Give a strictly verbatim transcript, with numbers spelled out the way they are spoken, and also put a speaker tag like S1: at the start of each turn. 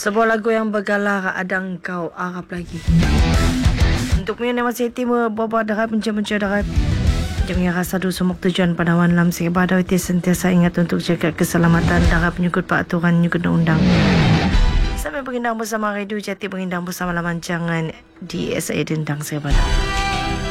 S1: Sebuah lagu yang bergalah adang kau Arab lagi. Untuk punya nama saya timur Bapa darab Menca-menca darab Jangan rasa dosa muk tujuan pada wan lam Sehingga pada witi sentiasa ingat untuk jaga keselamatan darab menyukut peraturan menyukut undang. Sampai berindang bersama Radio Jati, berindang bersama laman jangan di S A Dendang saya pada.